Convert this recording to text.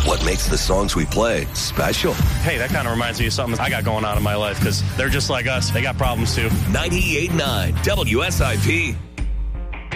what makes the songs we play special. Hey, that kind of reminds me of something I got going on in my life because they're just like us. They got problems too. 98.9 WSIP.